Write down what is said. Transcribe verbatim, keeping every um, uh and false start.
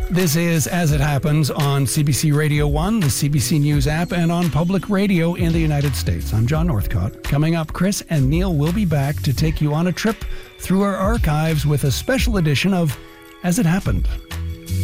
This is As It Happens on C B C Radio one, the C B C News app, and on public radio in the United States. I'm John Northcott. Coming up, Chris and Neil will be back to take you on a trip through our archives with a special edition of As It Happened.